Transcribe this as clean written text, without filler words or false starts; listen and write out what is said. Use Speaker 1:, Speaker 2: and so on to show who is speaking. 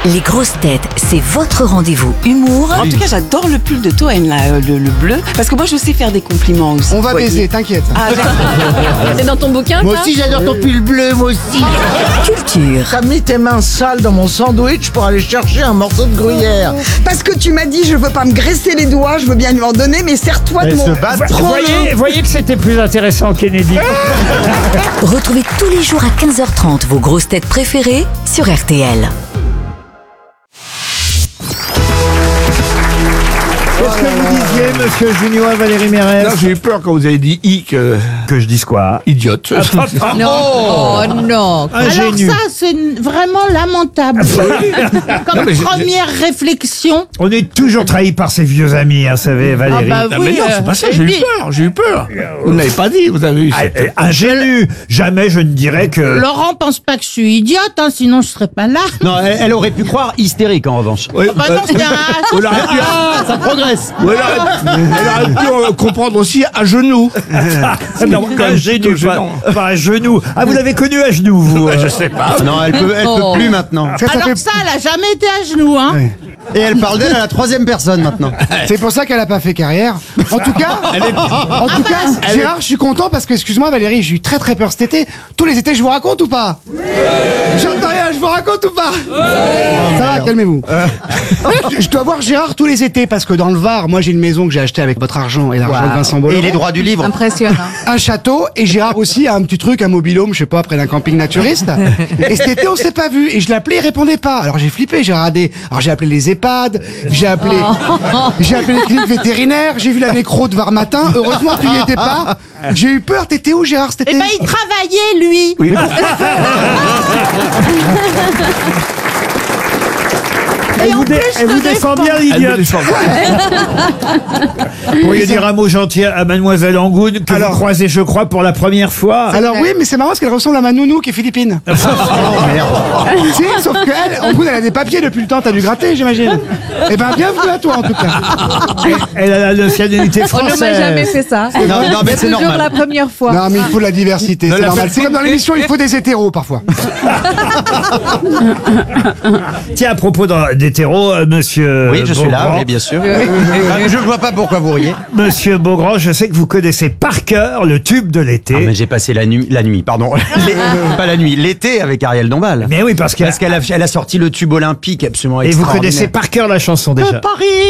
Speaker 1: Les grosses têtes, c'est votre rendez-vous humour.
Speaker 2: En tout cas, j'adore le pull de Toen, là, le bleu. Parce que moi, je sais faire des compliments aussi.
Speaker 3: On va baiser, t'inquiète.
Speaker 2: Ah,
Speaker 4: C'est dans ton bouquin,
Speaker 5: Moi
Speaker 4: ça
Speaker 5: aussi j'adore ton pull bleu, moi aussi.
Speaker 1: Culture,
Speaker 5: T'as mis tes mains sales dans mon sandwich pour aller chercher un morceau de gruyère.
Speaker 6: Parce que tu m'as dit, je veux pas me graisser les doigts, je veux bien lui en donner, mais serre-toi de mon...
Speaker 7: Voyez que c'était plus intéressant, Kennedy.
Speaker 1: retrouvez tous les jours à 15h30 vos grosses têtes préférées sur RTL.
Speaker 7: Qu'est-ce que vous disiez, monsieur Junio, à Valérie Mérès?
Speaker 8: Non, j'ai eu peur quand vous avez dit
Speaker 7: Que je dise quoi?
Speaker 8: idiote.
Speaker 4: Oh non.
Speaker 7: Ingénu.
Speaker 9: Alors ça, c'est vraiment lamentable. Comme
Speaker 8: Non, mais
Speaker 9: première réflexion.
Speaker 7: On est toujours trahi par ses vieux amis, hein, vous savez, Valérie.
Speaker 9: Ah bah
Speaker 8: Ah, mais non, c'est pas ça, j'ai eu peur. Vous ne l'avez pas dit, vous avez eu.
Speaker 7: Ingénu. Jamais je ne dirais que...
Speaker 9: Laurent pense pas que je suis idiote, hein, sinon je serais pas là.
Speaker 10: Non, elle aurait pu croire hystérique en revanche.
Speaker 8: Oui,
Speaker 9: Bah non, c'est un...
Speaker 8: on aurait pu,
Speaker 10: Ça progresse.
Speaker 8: elle aurait pu comprendre aussi à genoux.
Speaker 7: Non, ingénu, pas à genoux. Ah, vous l'avez connu à genoux, vous
Speaker 8: Je sais pas.
Speaker 10: Non, elle peut plus maintenant.
Speaker 9: Alors ça, elle a jamais été à genoux, hein.
Speaker 10: Et elle parle d'elle à la troisième personne maintenant.
Speaker 3: C'est pour ça qu'elle a pas fait carrière. En tout cas, Gérard, je suis content parce que, excuse-moi Valérie, j'ai eu très très peur cet été. Tous les étés, je vous raconte ou pas? J'entends rien, je vous raconte ou pas? Ça va, calmez-vous. Je dois voir Gérard tous les étés parce que dans le Var, moi j'ai une maison que j'ai achetée avec votre argent et l'argent de Vincent Bolloré.
Speaker 10: Et les droits du livre.
Speaker 4: Impressionnant.
Speaker 3: Un château, et Gérard aussi a un petit truc, un mobil-home, je sais pas, près d'un camping naturiste. Et cet été, on s'est pas vu. Et je l'appelais, il répondait pas. Alors j'ai flippé, j'ai radé. Alors j'ai appelé les EHPAD, j'ai appelé les cliniques vétérinaires, j'ai vu la nécro de Var matin. Heureusement, tu y étais pas. J'ai eu peur, t'étais où, Gérard, cet été?
Speaker 9: Eh ben, il travaillait, lui.
Speaker 8: Oui.
Speaker 7: Elle vous défend bien, l'idiote. Vous pourriez dire un mot gentil à Mademoiselle Angoune, que vous croisez, je crois, pour la première fois.
Speaker 3: Alors oui, mais c'est marrant parce qu'elle ressemble à ma nounou qui est philippine. Si, sauf qu'elle, en elle a des papiers depuis le temps, t'as dû gratter, j'imagine. Eh ben, bienvenue à toi, en tout cas.
Speaker 7: Elle a la nationalité
Speaker 4: On ne
Speaker 7: française.
Speaker 4: m'a jamais fait ça.
Speaker 10: Non, mais c'est
Speaker 4: Toujours
Speaker 10: normal.
Speaker 4: la première fois.
Speaker 3: Non, mais il faut de la diversité, c'est normal. C'est comme dans l'émission, il faut des hétéros, parfois.
Speaker 7: Tiens, à propos d'hétéro, monsieur...
Speaker 10: Oui, je suis là,
Speaker 7: Beaugrand.
Speaker 10: oui, bien sûr. Je vois pas pourquoi vous riez.
Speaker 7: Monsieur Beaugrand, je sais que vous connaissez par cœur le tube de l'été.
Speaker 10: Ah, mais j'ai passé la nuit, pardon. Pas la nuit, l'été avec Ariel Dombal.
Speaker 7: Mais oui, parce
Speaker 10: qu'elle a sorti le tube olympique absolument
Speaker 7: Et vous
Speaker 10: extraordinaire.
Speaker 7: connaissez par cœur la chanson déjà.
Speaker 9: Paris.